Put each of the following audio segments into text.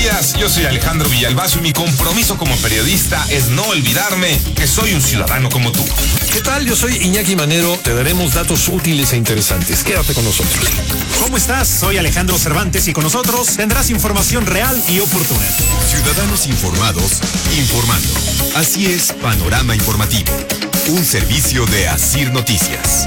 días, yo soy Alejandro Villalbazo y mi compromiso como periodista es no olvidarme que soy un ciudadano como tú. ¿Qué tal? Yo soy Iñaki Manero, te daremos datos útiles e interesantes. Quédate con nosotros. ¿Cómo estás? Soy Alejandro Cervantes y con nosotros tendrás información real y oportuna. Ciudadanos informados, informando. Así es, Panorama Informativo. Un servicio de Asir Noticias.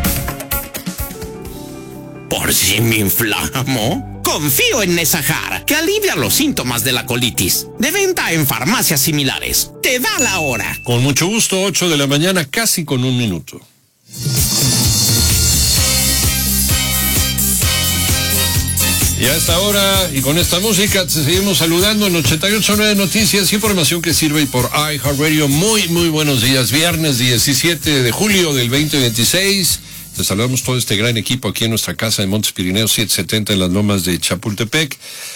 ¿Por si me inflamo? Confío en Nesahar, que alivia los síntomas de la colitis. De venta en farmacias similares. Te da la hora. Con mucho gusto, 8 de la mañana, casi con un minuto. Y a esta hora, y con esta música, te seguimos saludando en 88.9 Noticias, información que sirve por iHeartRadio. Muy buenos días. Viernes 17 de julio del 2026. Te saludamos todo este gran equipo aquí en nuestra casa de Montes Pirineos 770 en las lomas de Chapultepec.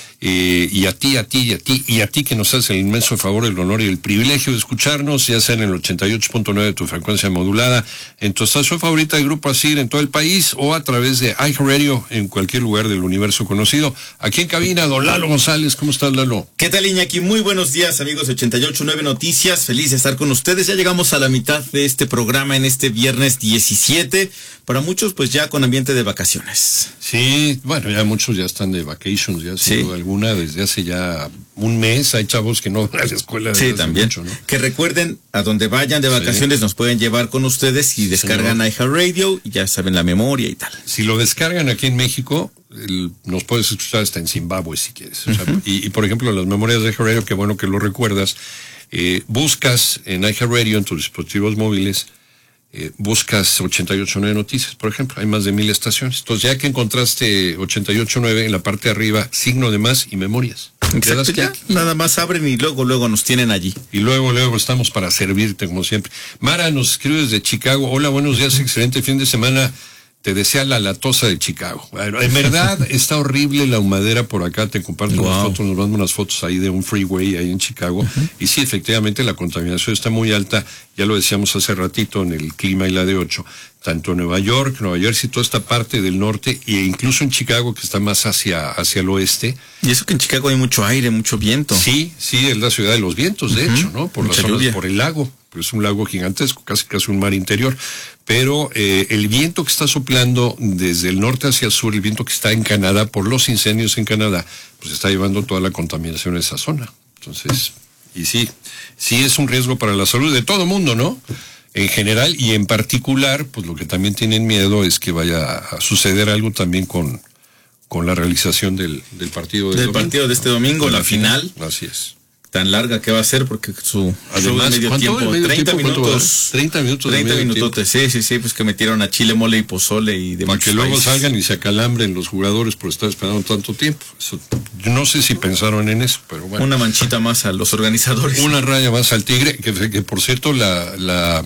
Y a ti que nos hace el inmenso favor, el honor y el privilegio de escucharnos, ya sea en el 88.9 de tu frecuencia modulada, en tu estación favorita del Grupo Asir en todo el país, o a través de iHeartRadio en cualquier lugar del universo conocido. Aquí en cabina, don Lalo González. ¿Cómo estás, Lalo? ¿Qué tal, Iñaki? Muy buenos días, amigos de 88.9 Noticias. Feliz de estar con ustedes. Ya llegamos a la mitad de este programa en este viernes 17. Para muchos, pues ya con ambiente de vacaciones. Sí, bueno, ya muchos ya están de vacations, ya sin duda alguna, desde hace ya un mes. Hay chavos que no van a la escuela desde hace también mucho, ¿no? Que recuerden, a donde vayan de vacaciones nos pueden llevar con ustedes y descargan iHeartRadio y ya saben la memoria y tal. Si lo descargan aquí en México, nos puedes escuchar hasta en Zimbabue si quieres. O sea, y por ejemplo, las memorias de iHeartRadio, qué bueno que lo recuerdas, buscas en iHeartRadio en tus dispositivos móviles, buscas 88.9 Noticias, por ejemplo, hay más de 1000 estaciones. Entonces, ya que encontraste 88.9, en la parte de arriba, signo de más y memorias. Exacto, ya, nada más abren y luego nos tienen allí. Y luego estamos para servirte, como siempre. Mara nos escribe desde Chicago. Hola, buenos días, excelente fin de semana. Te desea la latosa de Chicago. Bueno, en verdad está horrible la humadera por acá. Te comparto unas fotos, nos mando unas fotos ahí de un freeway ahí en Chicago. Y sí, efectivamente la contaminación está muy alta. Ya lo decíamos hace ratito en el clima y la de 8. Tanto Nueva York, Nueva Jersey, toda esta parte del norte, e incluso en Chicago, que está más hacia el oeste. Y eso que en Chicago hay mucho aire, mucho viento. Sí, es la ciudad de los vientos, de hecho, ¿no? Por las zonas, por el lago. Pues es un lago gigantesco, casi un mar interior. Pero el viento que está soplando desde el norte hacia el sur, el viento que está en Canadá, por los incendios en Canadá, pues está llevando toda la contaminación a esa zona. Entonces, y sí es un riesgo para la salud de todo mundo, ¿no? En general y en particular, pues lo que también tienen miedo es que vaya a suceder algo también con la realización del partido del partido de este domingo, la final. Así es. Tan larga que va a ser porque su además medio tiempo, 30 minutos. 30 minutos. Sí, pues que metieron a chile, mole y pozole y demás. Para que luego salgan y se acalambren los jugadores por estar esperando tanto tiempo. Eso, yo no sé si pensaron en eso, pero bueno. Una manchita más a los organizadores. Una raya más al tigre, que por cierto la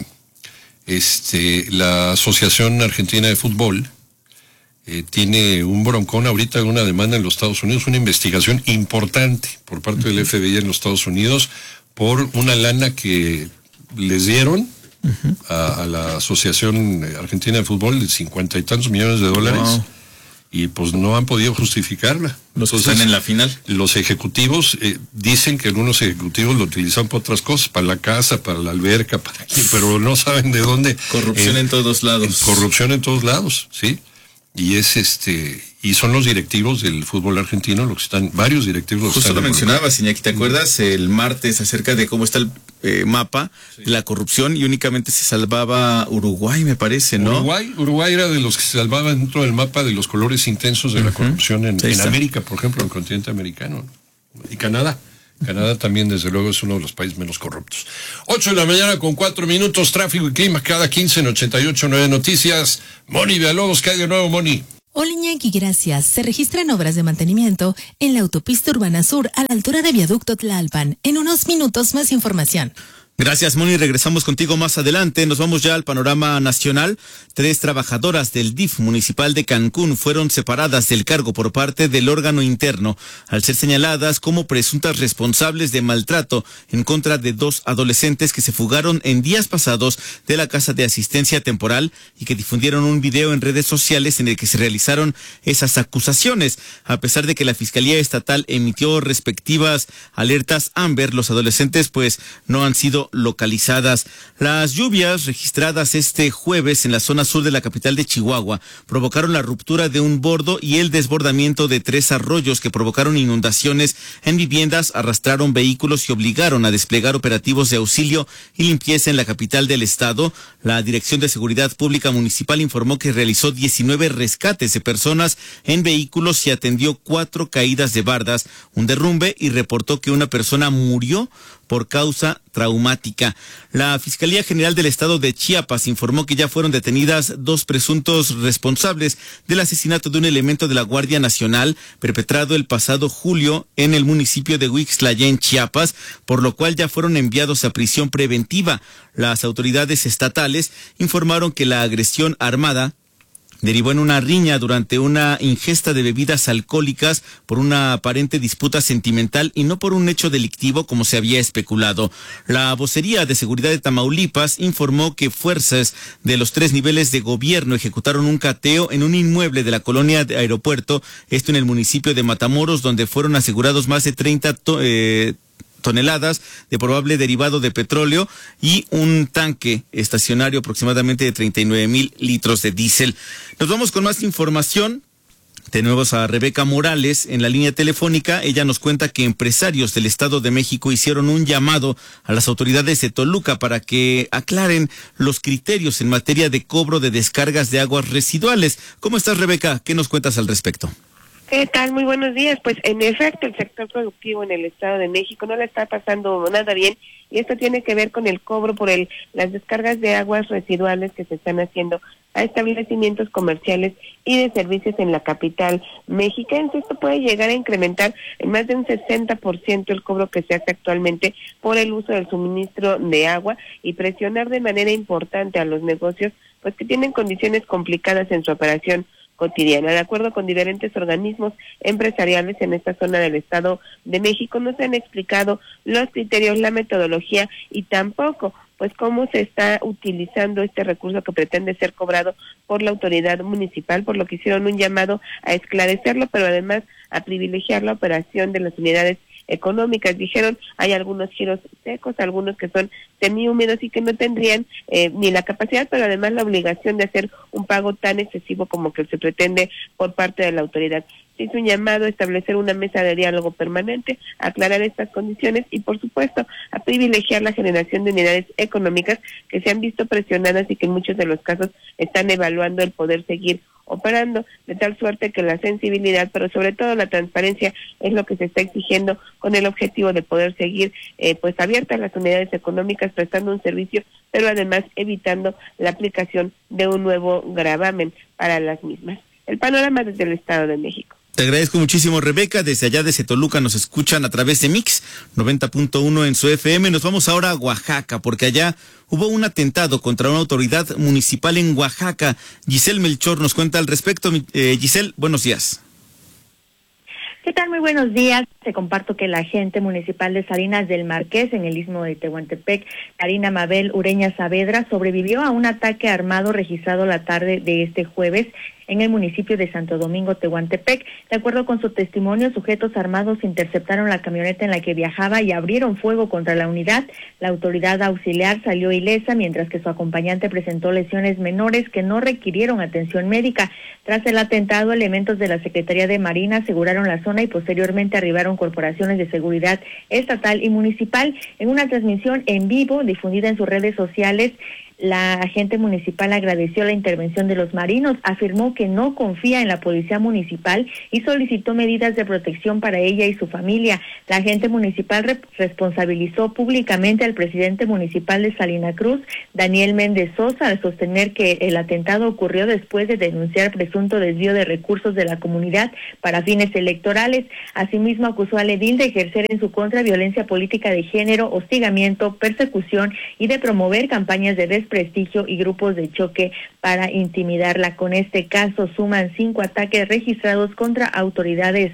Asociación Argentina de Fútbol tiene un broncón ahorita, una demanda en los Estados Unidos, una investigación importante por parte del FBI en los Estados Unidos por una lana que les dieron a la Asociación Argentina de Fútbol de 50 y tantos millones de dólares. Wow. Y pues no han podido justificarla. Los que están en la final. Los ejecutivos dicen que algunos ejecutivos lo utilizan para otras cosas, para la casa, para la alberca, pero no saben de dónde. Corrupción en todos lados. Corrupción en todos lados, sí. Y y son los directivos del fútbol argentino, los que están, varios directivos. Justo lo mencionabas, Iñaki, ¿te acuerdas el martes acerca de cómo está el mapa de la corrupción y únicamente se salvaba Uruguay, me parece, ¿no? Uruguay era de los que se salvaban dentro del mapa de los colores intensos de la corrupción en América, por ejemplo, en el continente americano, ¿no? Y Canadá. Canadá también, desde luego, es uno de los países menos corruptos. 8 de la mañana con 4 minutos, tráfico y clima cada 15 en 88.9 Noticias. Moni Villalobos, ¿qué hay de nuevo, Moni? Hola, Iñaki, gracias. Se registran obras de mantenimiento en la autopista urbana sur a la altura de Viaducto Tlalpan. En unos minutos más información. Gracias, Moni. Regresamos contigo más adelante. Nos vamos ya al panorama nacional. 3 trabajadoras del DIF municipal de Cancún fueron separadas del cargo por parte del órgano interno al ser señaladas como presuntas responsables de maltrato en contra de 2 adolescentes que se fugaron en días pasados de la casa de asistencia temporal y que difundieron un video en redes sociales en el que se realizaron esas acusaciones. A pesar de que la Fiscalía Estatal emitió respectivas alertas Amber, los adolescentes pues no han sido localizadas. Las lluvias registradas este jueves en la zona sur de la capital de Chihuahua provocaron la ruptura de un bordo y el desbordamiento de 3 arroyos que provocaron inundaciones en viviendas, arrastraron vehículos y obligaron a desplegar operativos de auxilio y limpieza en la capital del estado. La Dirección de Seguridad Pública Municipal informó que realizó 19 rescates de personas en vehículos y atendió 4 caídas de bardas, un derrumbe y reportó que una persona murió por causa traumática. La Fiscalía General del Estado de Chiapas informó que ya fueron detenidas 2 presuntos responsables del asesinato de un elemento de la Guardia Nacional perpetrado el pasado julio en el municipio de Huixtlaya, en Chiapas, por lo cual ya fueron enviados a prisión preventiva. Las autoridades estatales informaron que la agresión armada derivó en una riña durante una ingesta de bebidas alcohólicas por una aparente disputa sentimental y no por un hecho delictivo como se había especulado. La vocería de seguridad de Tamaulipas informó que fuerzas de los 3 niveles de gobierno ejecutaron un cateo en un inmueble de la colonia de Aeropuerto, esto en el municipio de Matamoros, donde fueron asegurados más de 30 toneladas de probable derivado de petróleo y un tanque estacionario aproximadamente de 39,000 litros de diésel. Nos vamos con más información. Tenemos a Rebeca Morales en la línea telefónica. Ella nos cuenta que empresarios del Estado de México hicieron un llamado a las autoridades de Toluca para que aclaren los criterios en materia de cobro de descargas de aguas residuales. ¿Cómo estás, Rebeca? ¿Qué nos cuentas al respecto? ¿Qué tal? Muy buenos días. Pues en efecto, el sector productivo en el Estado de México no le está pasando nada bien, y esto tiene que ver con el cobro por las descargas de aguas residuales que se están haciendo a establecimientos comerciales y de servicios en la capital mexiquense. Esto puede llegar a incrementar en más de un 60% el cobro que se hace actualmente por el uso del suministro de agua y presionar de manera importante a los negocios pues que tienen condiciones complicadas en su operación cotidiana. De acuerdo con diferentes organismos empresariales en esta zona del Estado de México, no se han explicado los criterios, la metodología y tampoco pues cómo se está utilizando este recurso que pretende ser cobrado por la autoridad municipal, por lo que hicieron un llamado a esclarecerlo, pero además a privilegiar la operación de las unidades económicas. Dijeron, hay algunos giros secos, algunos que son semihúmedos y que no tendrían ni la capacidad, pero además la obligación de hacer un pago tan excesivo como que se pretende por parte de la autoridad. Se hizo un llamado a establecer una mesa de diálogo permanente, a aclarar estas condiciones y, por supuesto, a privilegiar la generación de unidades económicas que se han visto presionadas y que en muchos de los casos están evaluando el poder seguir operando, de tal suerte que la sensibilidad, pero sobre todo la transparencia, es lo que se está exigiendo con el objetivo de poder seguir pues abiertas las unidades económicas prestando un servicio, pero además evitando la aplicación de un nuevo gravamen para las mismas. El panorama desde el Estado de México. Te agradezco muchísimo, Rebeca. Desde allá, desde Toluca, nos escuchan a través de Mix 90.1 en su FM. Nos vamos ahora a Oaxaca, porque allá hubo un atentado contra una autoridad municipal en Oaxaca. Giselle Melchor nos cuenta al respecto. Giselle, buenos días. ¿Qué tal? Muy buenos días. Te comparto que la agente municipal de Salinas del Marqués, en el istmo de Tehuantepec, Karina Mabel Ureña Saavedra, sobrevivió a un ataque armado registrado la tarde de este jueves en el municipio de Santo Domingo, Tehuantepec. De acuerdo con su testimonio, sujetos armados interceptaron la camioneta en la que viajaba y abrieron fuego contra la unidad. La autoridad auxiliar salió ilesa, mientras que su acompañante presentó lesiones menores que no requirieron atención médica. Tras el atentado, elementos de la Secretaría de Marina aseguraron la zona y posteriormente arribaron corporaciones de seguridad estatal y municipal. En una transmisión en vivo difundida en sus redes sociales, La agente municipal agradeció la intervención de los marinos, afirmó que no confía en la policía municipal y solicitó medidas de protección para ella y su familia. La agente municipal responsabilizó públicamente al presidente municipal de Salina Cruz, Daniel Méndez Sosa, al sostener que el atentado ocurrió después de denunciar presunto desvío de recursos de la comunidad para fines electorales. Asimismo, acusó al edil de ejercer en su contra violencia política de género, hostigamiento, persecución y de promover campañas de desprestigio y grupos de choque para intimidarla. Con este caso suman 5 ataques registrados contra autoridades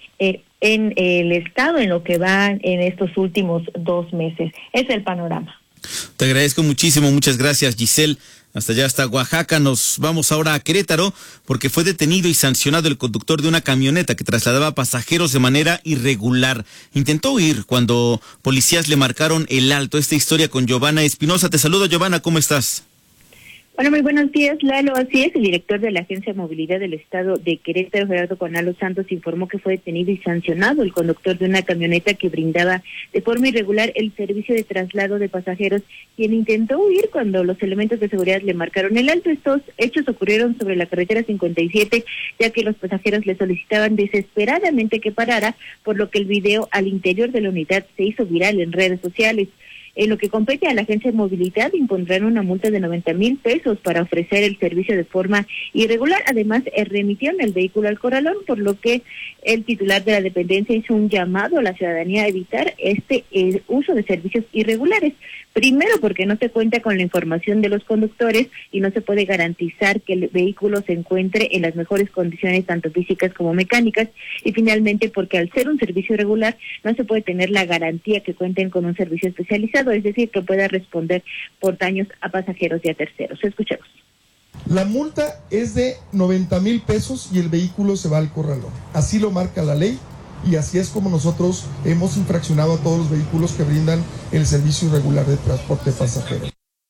en el estado en lo que va en estos últimos 2 meses. Es el panorama. Te agradezco muchísimo, muchas gracias, Giselle. Hasta allá, hasta Oaxaca. Nos vamos ahora a Querétaro porque fue detenido y sancionado el conductor de una camioneta que trasladaba pasajeros de manera irregular. Intentó huir cuando policías le marcaron el alto. Esta historia con Giovanna Espinosa. Te saludo, Giovanna, ¿cómo estás? Bueno, muy buenos días, Lalo. Así es, el director de la Agencia de Movilidad del Estado de Querétaro, Gerardo Conalo Santos, informó que fue detenido y sancionado el conductor de una camioneta que brindaba de forma irregular el servicio de traslado de pasajeros, quien intentó huir cuando los elementos de seguridad le marcaron el alto. Estos hechos ocurrieron sobre la carretera 57, ya que los pasajeros le solicitaban desesperadamente que parara, por lo que el video al interior de la unidad se hizo viral en redes sociales. En lo que compete a la Agencia de Movilidad, impondrán una multa de 90,000 pesos para ofrecer el servicio de forma irregular. Además, remitieron el vehículo al corralón, por lo que el titular de la dependencia hizo un llamado a la ciudadanía a evitar el uso de servicios irregulares. Primero, porque no se cuenta con la información de los conductores y no se puede garantizar que el vehículo se encuentre en las mejores condiciones, tanto físicas como mecánicas. Y finalmente, porque al ser un servicio irregular, no se puede tener la garantía que cuenten con un servicio especializado, es decir, que pueda responder por daños a pasajeros y a terceros. Escuchemos. La multa es de 90,000 pesos y el vehículo se va al corralón. Así lo marca la ley. Y así es como nosotros hemos infraccionado a todos los vehículos que brindan el servicio irregular de transporte de pasajeros.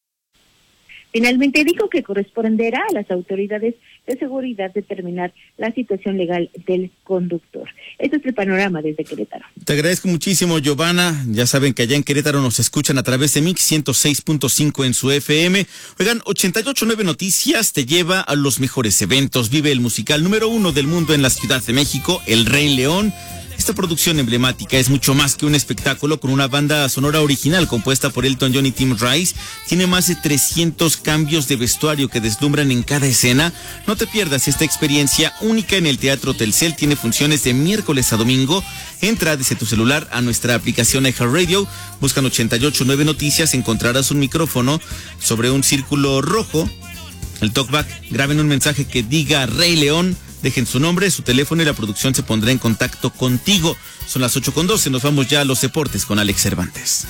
Finalmente dijo que corresponderá a las autoridades de seguridad determinar la situación legal del conductor. Este es el panorama desde Querétaro. Te agradezco muchísimo, Giovanna. Ya saben que allá en Querétaro nos escuchan a través de Mix 106.5 en su FM. Oigan, 88.9 Noticias te lleva a los mejores eventos. Vive el musical número 1 del mundo en la Ciudad de México, El Rey León. Esta producción emblemática es mucho más que un espectáculo con una banda sonora original compuesta por Elton John y Tim Rice. Tiene más de 300 cambios de vestuario que deslumbran en cada escena. No te pierdas esta experiencia única en el Teatro Telcel. Tiene funciones de miércoles a domingo. Entra desde tu celular a nuestra aplicación iHeartRadio. Buscan 88.9 Noticias. Encontrarás un micrófono sobre un círculo rojo. El talkback. Graben un mensaje que diga Rey León. Dejen su nombre, su teléfono y la producción se pondrá en contacto contigo. Son las 8:12, nos vamos ya a los deportes con Alex Cervantes.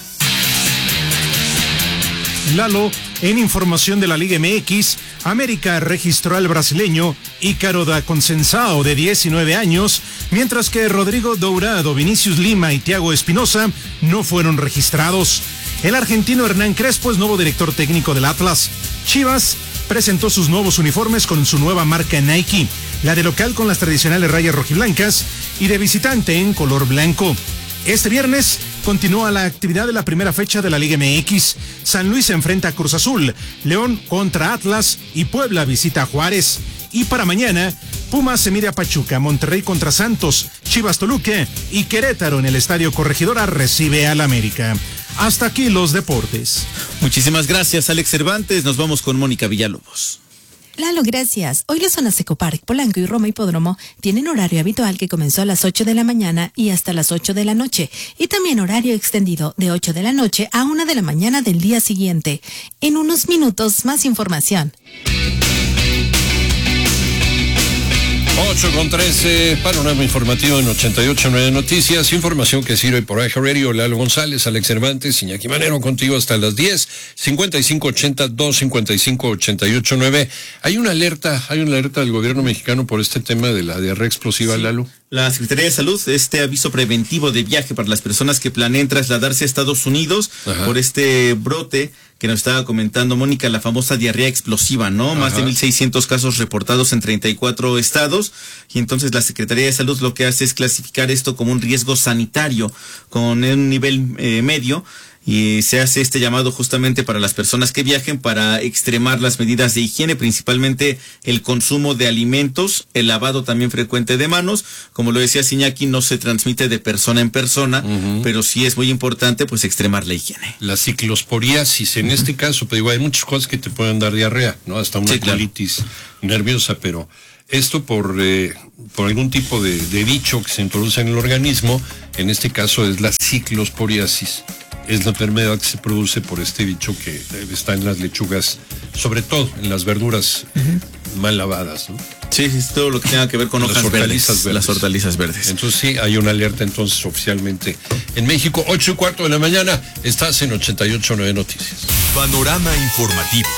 Lalo, en información de la Liga MX, América registró al brasileño Ícaro da Conceição, de 19 años, mientras que Rodrigo Dourado, Vinicius Lima y Thiago Espinosa no fueron registrados. El argentino Hernán Crespo es nuevo director técnico del Atlas. Chivas presentó sus nuevos uniformes con su nueva marca Nike, la de local con las tradicionales rayas rojiblancas y de visitante en color blanco. Este viernes continúa la actividad de la primera fecha de la Liga MX. San Luis se enfrenta a Cruz Azul, León contra Atlas y Puebla visita a Juárez. Y para mañana, Pumas se mide a Pachuca, Monterrey contra Santos, Chivas Toluca y Querétaro en el Estadio Corregidora recibe al América. Hasta aquí los deportes. Muchísimas gracias, Alex Cervantes. Nos vamos con Mónica Villalobos. Lalo, gracias. Hoy las zonas Ecopark, Polanco y Roma Hipódromo tienen horario habitual que comenzó a las 8 de la mañana y hasta las 8 de la noche. Y también horario extendido de 8 de la noche a 1 de la mañana del día siguiente. En unos minutos, más información. 8:13, panorama informativo en 88.9 Noticias, información que sirve por iHeartRadio. Lalo González, Alex Cervantes, Iñaki Manero contigo hasta las 10, 5580-255-889. Hay una alerta del gobierno mexicano por este tema de la diarrea explosiva, sí. Lalo. La Secretaría de Salud, este aviso preventivo de viaje para las personas que planeen trasladarse a Estados Unidos. Ajá. Por este brote que nos estaba comentando Mónica, la famosa diarrea explosiva, ¿no? Ajá. Más de 1,600 casos reportados en 34 estados. Y entonces la Secretaría de Salud lo que hace es clasificar esto como un riesgo sanitario con un nivel medio. y se hace este llamado justamente para las personas que viajen para extremar las medidas de higiene, principalmente el consumo de alimentos, el lavado también frecuente de manos. Como lo decía Iñaki, no se transmite de persona en persona, pero sí es muy importante pues extremar la higiene. La ciclosporiasis, en este caso, pues digo, hay muchas cosas que te pueden dar diarrea, ¿no? Hasta una colitis nerviosa, pero esto por algún tipo de bicho que se introduce en el organismo, en este caso es la ciclosporiasis. Es la enfermedad que se produce por este bicho que está en las lechugas, sobre todo en las verduras mal lavadas, ¿no? Sí, todo lo que tenga que ver con hojas verdes. Las hortalizas verdes. Entonces sí, hay una alerta entonces oficialmente en México. 8:15 de la mañana, estás en 88.9 Noticias. Panorama informativo.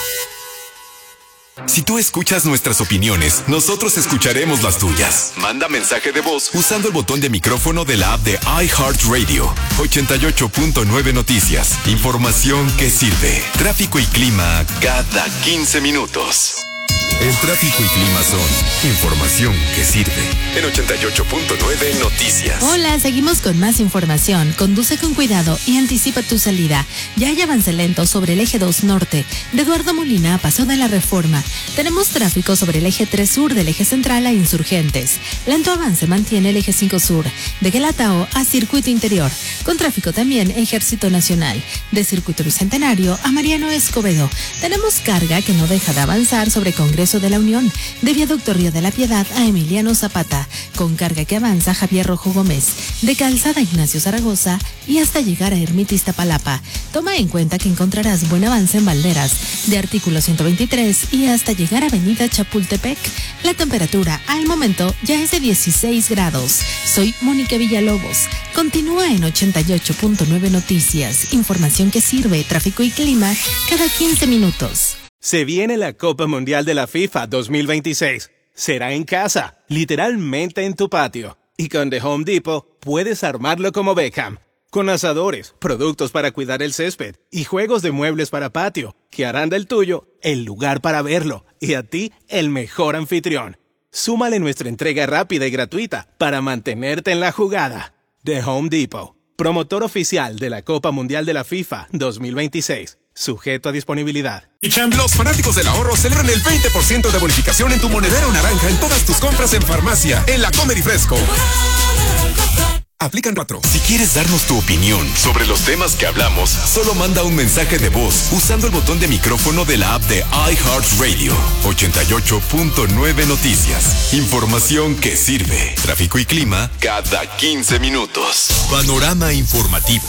Si tú escuchas nuestras opiniones, nosotros escucharemos las tuyas. Manda mensaje de voz usando el botón de micrófono de la app de iHeartRadio. 88.9 Noticias. Información que sirve. Tráfico y clima cada 15 minutos. El tráfico y clima son información que sirve. En 88.9 Noticias. Hola, seguimos con más información. Conduce con cuidado y anticipa tu salida. Ya hay avance lento sobre el eje 2 norte, de Eduardo Molina a Paso de la Reforma. Tenemos tráfico sobre el eje 3 sur del eje central a Insurgentes. Lento avance mantiene el eje 5 sur, de Guelatao a Circuito Interior. Con tráfico también Ejército Nacional, de Circuito Bicentenario a Mariano Escobedo. Tenemos carga que no deja de avanzar sobre Congreso de la Unión, de Viaducto Río de la Piedad a Emiliano Zapata, con carga que avanza Javier Rojo Gómez, de Calzada Ignacio Zaragoza y hasta llegar a Ermita Iztapalapa. Toma en cuenta que encontrarás buen avance en Valderas, de Artículo 123 y hasta llegar a Avenida Chapultepec. La temperatura al momento ya es de 16 grados. Soy Mónica Villalobos. Continúa en 88.9 Noticias. Información que sirve, tráfico y clima cada 15 minutos. Se viene la Copa Mundial de la FIFA 2026. Será en casa, literalmente en tu patio. Y con The Home Depot puedes armarlo como Beckham. Con asadores, productos para cuidar el césped y juegos de muebles para patio, que harán del tuyo el lugar para verlo y a ti el mejor anfitrión. Súmale nuestra entrega rápida y gratuita para mantenerte en la jugada. The Home Depot, promotor oficial de la Copa Mundial de la FIFA 2026. Sujeto a disponibilidad. Los fanáticos del ahorro celebran el 20% de bonificación en tu monedero naranja en todas tus compras en farmacia, en La Comer y Fresco. Aplican 4. Si quieres darnos tu opinión sobre los temas que hablamos, solo manda un mensaje de voz usando el botón de micrófono de la app de iHeartRadio. 88.9 Noticias. Información que sirve. Tráfico y clima cada 15 minutos. Panorama informativo.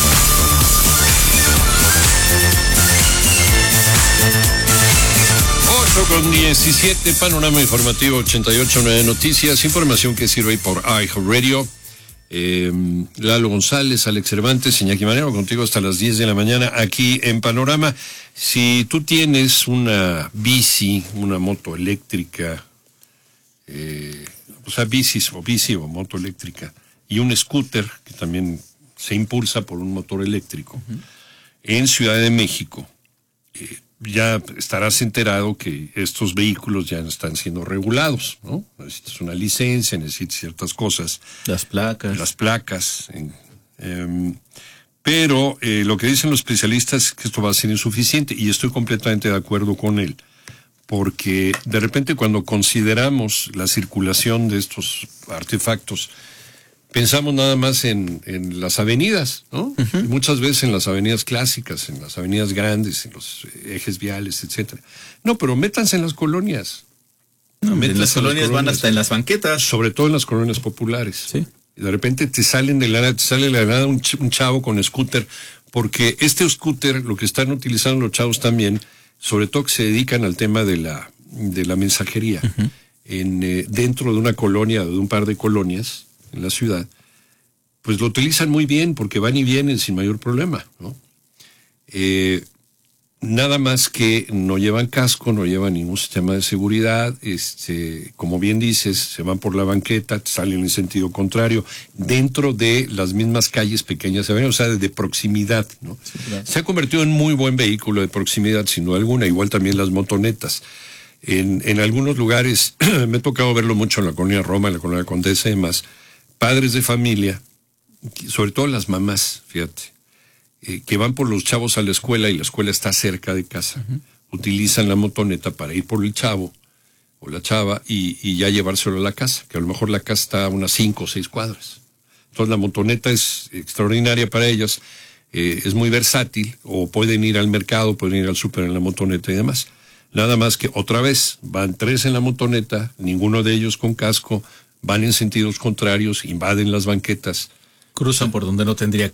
8:17, Panorama Informativo 88.9 Noticias, información que sirve por iHeartRadio. Lalo González, Alex Cervantes, Iñaki Manero, contigo hasta las 10 de la mañana aquí en Panorama. Si tú tienes una bici, una moto eléctrica, bici o moto eléctrica, y un scooter que también se impulsa por un motor eléctrico, en Ciudad de México, ya estarás enterado que estos vehículos ya están siendo regulados, ¿no? Necesitas una licencia, necesitas ciertas cosas. Las placas. Pero lo que dicen los especialistas es que esto va a ser insuficiente, y estoy completamente de acuerdo con él, porque de repente cuando consideramos la circulación de estos artefactos, pensamos nada más en las avenidas, ¿no? Y muchas veces en las avenidas clásicas, en las avenidas grandes, en los ejes viales, etcétera. No, pero métanse en las colonias. En las colonias van hasta en las banquetas. Sobre todo en las colonias populares. Sí. Y de repente te sale de la nada un chavo con scooter, porque este scooter, lo que están utilizando los chavos también, sobre todo que se dedican al tema de la mensajería, dentro de una colonia, de un par de colonias en la ciudad, pues lo utilizan muy bien porque van y vienen sin mayor problema, ¿no? Nada más que no llevan casco, no llevan ningún sistema de seguridad, como bien dices, se van por la banqueta, salen en sentido contrario, dentro de las mismas calles pequeñas, o sea, de proximidad, ¿no? Sí, claro. Se ha convertido en muy buen vehículo de proximidad, sin duda alguna, igual también las motonetas. En algunos lugares, me ha tocado verlo mucho en la colonia Roma, en la colonia Condesa y demás, padres de familia, sobre todo las mamás, fíjate, que van por los chavos a la escuela y la escuela está cerca de casa, utilizan la motoneta para ir por el chavo o la chava y ya llevárselo a la casa, que a lo mejor la casa está a unas 5 o 6 cuadras. Entonces la motoneta es extraordinaria para ellas, es muy versátil, o pueden ir al mercado, pueden ir al súper en la motoneta y demás. Nada más que otra vez, van 3 en la motoneta, ninguno de ellos con casco, van en sentidos contrarios, invaden las banquetas. Cruzan por donde no tendría